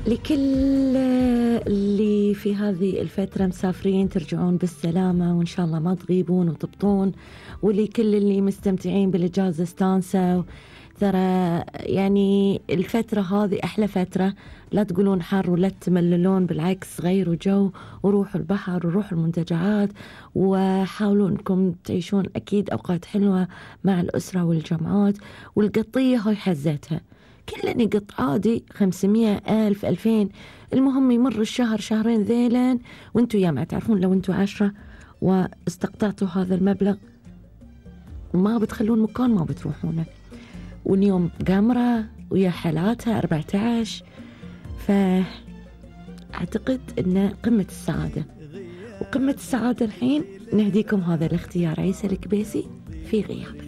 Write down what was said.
لكل اللي في هذه الفترة مسافرين ترجعون بالسلامة وإن شاء الله ما تغيبون وتبطون، ولكل اللي مستمتعين بالإجازة استانسوا. ترى يعني الفترة هذه أحلى فترة، لا تقولون حر ولا تمللون، بالعكس غيروا جو وروحوا البحر وروحوا المنتجعات، وحاولوا أنكم تعيشون أكيد أوقات حلوة مع الأسرة والجمعات. والقطية هاي حزتها، كلن يقط عادي 500 ألف 2000، المهم يمر الشهر شهرين ذيلين وانتوا يا ما تعرفون لو انتوا 10 واستقطعتوا هذا المبلغ ما بتخلون مكان ما بتروحونه. واليوم قمرة ويا حالاتها 14، فأعتقد أن قمة السعادة. وقمة السعادة الحين نهديكم هذا الاختيار، عيسى الكبيسي في غياب.